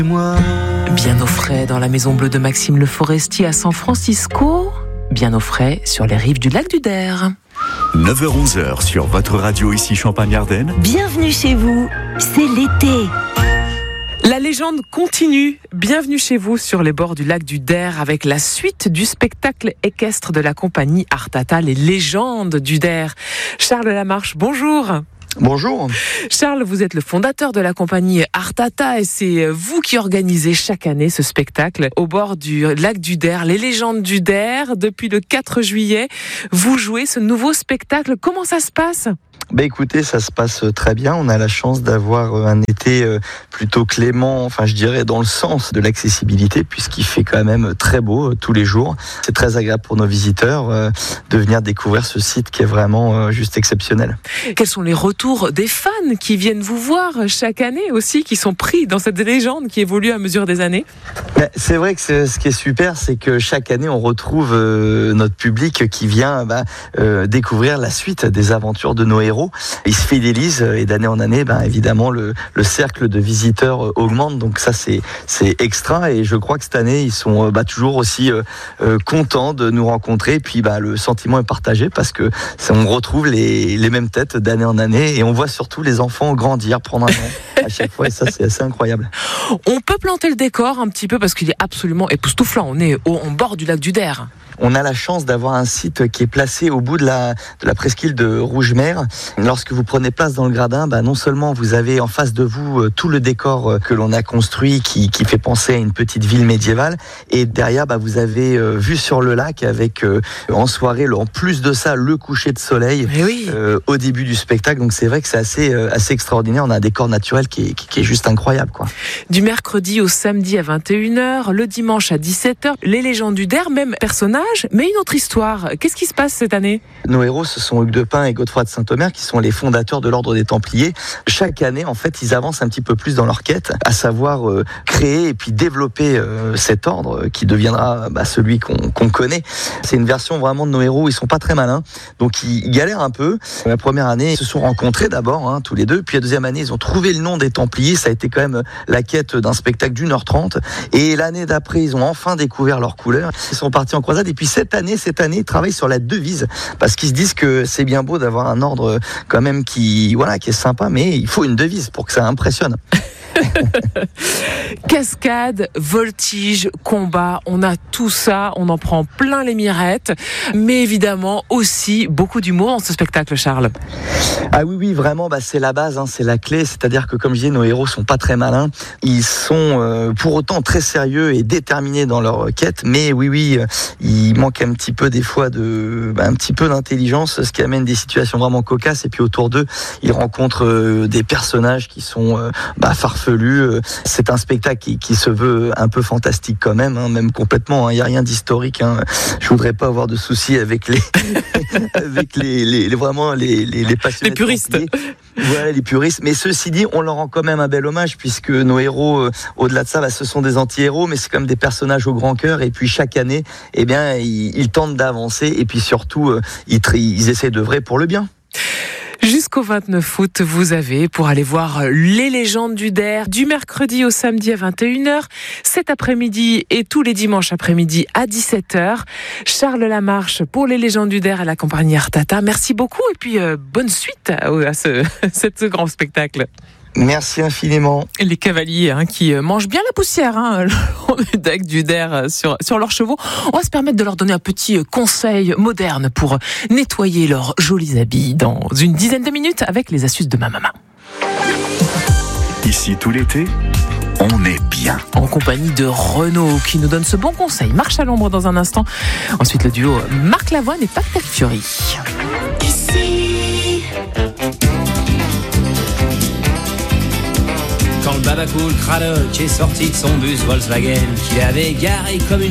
Bien au frais dans la Maison Bleue de Maxime Le Forestier à San Francisco, bien au frais sur les rives du lac du Der. 9h-11h sur votre radio ici Champagne-Ardenne. Bienvenue chez vous, c'est l'été. La légende continue. Bienvenue chez vous sur les bords du lac du Der avec la suite du spectacle équestre de la compagnie Artata, les légendes du Der. Charles Lamarche, bonjour. Bonjour. Charles, vous êtes le fondateur de la compagnie Artata et c'est vous qui organisez chaque année ce spectacle au bord du lac du Der, les légendes du Der. Depuis le 4 juillet, vous jouez ce nouveau spectacle. Comment ça se passe ? Écoutez, ça se passe très bien. On a la chance d'avoir un été plutôt clément, enfin je dirais dans le sens de l'accessibilité, puisqu'il fait quand même très beau tous les jours. C'est très agréable pour nos visiteurs de venir découvrir ce site qui est vraiment juste exceptionnel. Quels sont les retours des fans qui viennent vous voir chaque année aussi, qui sont pris dans cette légende qui évolue à mesure des années ? C'est vrai que ce qui est super, c'est que chaque année on retrouve notre public qui vient découvrir la suite des aventures de nos héros. Ils se fidélisent et d'année en année, évidemment, le cercle de visiteurs augmente. Donc ça, c'est extra. Et je crois que cette année, ils sont toujours aussi contents de nous rencontrer. Et puis le sentiment est partagé parce que on retrouve les mêmes têtes d'année en année et on voit surtout les enfants grandir, prendre un an à chaque fois. Et ça, c'est assez incroyable. On peut planter le décor un petit peu parce qu'il est absolument époustouflant. On est en bord du lac du Der. On a la chance d'avoir un site qui est placé au bout de la presqu'île de Rougemer. Lorsque vous prenez place dans le gradin, non seulement vous avez en face de vous tout le décor que l'on a construit qui fait penser à une petite ville médiévale. Et derrière, vous avez vue sur le lac avec en soirée, en plus de ça, le coucher de soleil au début du spectacle. Donc c'est vrai que c'est assez extraordinaire. On a un décor naturel qui est juste incroyable, quoi. Du mercredi au samedi à 21h, le dimanche à 17h, les légendes du Der, même personnage, mais une autre histoire. Qu'est-ce qui se passe cette année ? Nos héros, ce sont Hugues de Pin et Godefroy de Saint-Omer, qui sont les fondateurs de l'Ordre des Templiers. Chaque année, en fait, ils avancent un petit peu plus dans leur quête, à savoir créer et puis développer cet ordre qui deviendra celui qu'on connaît. C'est une version vraiment de nos héros. Ils sont pas très malins, donc ils galèrent un peu. La première année, ils se sont rencontrés d'abord, tous les deux. Puis la deuxième année, ils ont trouvé le nom des Templiers. Ça a été quand même la quête d'un spectacle d'1h30. Et l'année d'après, ils ont enfin découvert leurs couleurs. Ils sont partis en croisade. Et puis cette année, ils travaillent sur la devise parce qu'ils se disent que c'est bien beau d'avoir un ordre quand même qui est sympa, mais il faut une devise pour que ça impressionne. Cascade, voltige, combat, on a tout ça, on en prend plein les mirettes, mais évidemment aussi beaucoup d'humour dans ce spectacle, Charles. Ah oui, vraiment, c'est la base, c'est la clé, c'est-à-dire que comme je disais, nos héros sont pas très malins, ils sont pour autant très sérieux et déterminés dans leur quête, mais il manque un petit peu des fois un petit peu d'intelligence, ce qui amène des situations vraiment cocasses, et puis autour d'eux, ils rencontrent des personnages qui sont farfelus. C'est un spectacle qui se veut un peu fantastique quand même, même complètement. Il n'y a rien d'historique. Je voudrais pas avoir de soucis avec les passionnés, les puristes. Voilà, les puristes. Mais ceci dit, on leur rend quand même un bel hommage puisque nos héros, au-delà de ça, ce sont des anti-héros, mais c'est quand même des personnages au grand cœur. Et puis chaque année, ils tentent d'avancer et puis surtout, ils essaient d'œuvrer pour le bien. Jusqu'au 29 août, vous avez pour aller voir les légendes du Der du mercredi au samedi à 21h, cet après-midi et tous les dimanches après-midi à 17h. Charles Lamarche pour les légendes du Der à la compagnie Artata. Merci beaucoup et puis bonne suite à ce grand spectacle. Merci infiniment. Les cavaliers qui mangent bien la poussière le lac du Der sur leurs chevaux. On va se permettre de leur donner un petit conseil moderne pour nettoyer leurs jolis habits dans une dizaine de minutes avec les astuces de ma maman. Ici tout l'été, on est bien. En compagnie de Renaud qui nous donne ce bon conseil. Marche à l'ombre dans un instant. Ensuite le duo Marc Lavoine et Patrick Fiori. Ici. Quand le Babacool Cradock est sorti de son bus Volkswagen, qu'il avait garé comme une